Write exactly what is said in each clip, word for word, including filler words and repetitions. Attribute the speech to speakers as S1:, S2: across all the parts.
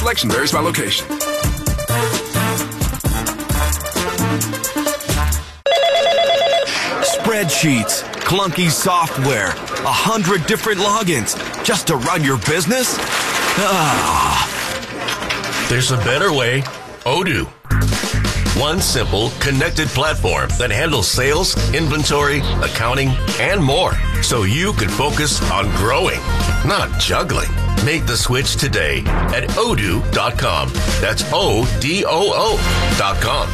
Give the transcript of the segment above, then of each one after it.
S1: Selection varies by location.
S2: Spreadsheets, clunky software, a hundred different logins just to run your business? Ah.
S3: There's a better way. Odoo. One simple, connected platform that handles sales, inventory, accounting, and more. So you can focus on growing, not juggling. Make the switch today at odoo dot com. That's O D O O dot com.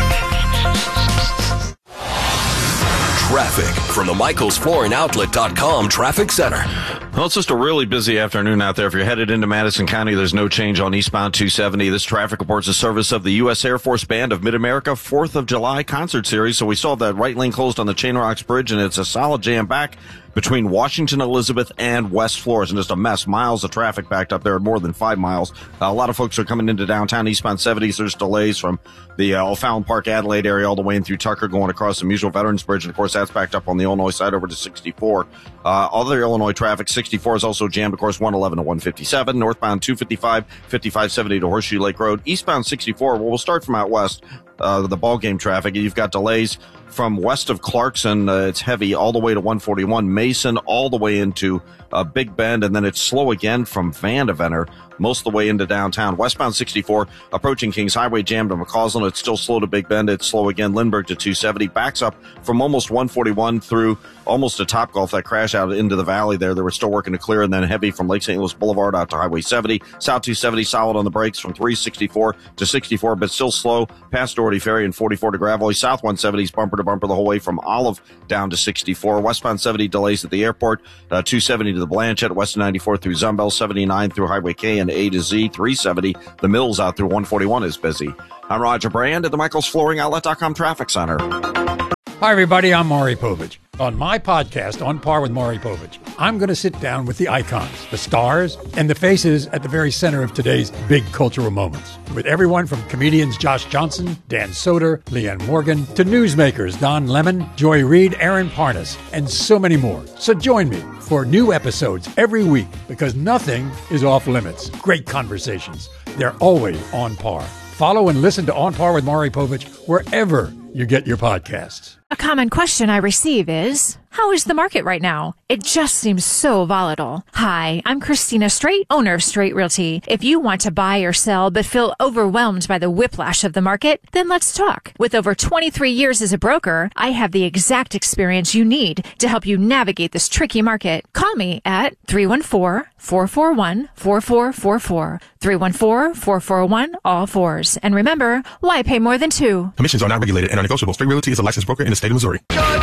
S2: Traffic from the Michaels Flooring Outlet dot com Traffic Center.
S4: Well, it's just a really busy afternoon out there. If you're headed into Madison County, there's no change on eastbound two seventy. This traffic reports a service of the U S Air Force Band of Mid-America fourth of July concert series. So we saw that right lane closed on the Chain Rocks Bridge, and it's a solid jam back between Washington, Elizabeth, and West Flores, and just a mess. Miles of traffic backed up there, more than five miles. Uh, a lot of folks are coming into downtown eastbound seventies. There's delays from the uh, O'Fallon Park, Adelaide area all the way in through Tucker, going across the Mutual Veterans Bridge, and of course that's backed up on the Illinois side over to sixty-four. Uh, other Illinois traffic, sixty-four is also jammed, of course, one eleven to one fifty-seven, northbound two fifty-five, fifty-five seventy to Horseshoe Lake Road, eastbound sixty-four. Well, we'll start from out west. Uh, the ball game traffic. You've got delays from west of Clarkson. Uh, it's heavy all the way to one forty-one Mason, all the way into uh, Big Bend, and then it's slow again from Vandeventer most of the way into downtown. Westbound sixty-four approaching Kings Highway, jammed to McCausland. It's still slow to Big Bend. It's slow again. Lindbergh to two seventy. Backs up from almost one forty-one through almost to Topgolf. That crash out into the valley there. They were still working to clear, and then heavy from Lake Saint Louis Boulevard out to Highway seventy. South two seventy solid on the brakes from three sixty-four to sixty-four, but still slow past Doherty Ferry and forty-four to Gravelly. South one seventy is bumper to bumper the whole way from Olive down to sixty-four. Westbound seventy delays at the airport. Uh, two seventy to the Blanchette. West ninety-four through Zumbel. seventy-nine through Highway K and A to Z. three seventy. The Mills out through one forty-one is busy. I'm Roger Brand at the Michaels Flooring Outlet dot com Traffic Center.
S5: Hi, everybody. I'm Maury Povich. On my podcast, On Par with Maury Povich, I'm going to sit down with the icons, the stars, and the faces at the very center of today's big cultural moments. With everyone from comedians Josh Johnson, Dan Soder, Leanne Morgan, to newsmakers Don Lemon, Joy Reid, Aaron Parnas, and so many more. So join me for new episodes every week, because nothing is off limits. Great conversations. They're always on par. Follow and listen to On Par with Maury Povich wherever you get your podcasts.
S6: A common question I receive is, how is the market right now? It just seems so volatile. Hi, I'm Christina Straight, owner of Straight Realty. If you want to buy or sell but feel overwhelmed by the whiplash of the market, then let's talk. With over twenty-three years as a broker, I have the exact experience you need to help you navigate this tricky market. Call me at three one four, four four one, four four four four, three one four, four four one, all fours. And remember, why pay more than two?
S7: Commissions are not regulated and are negotiable. Straight Realty is a licensed broker in the state of Missouri.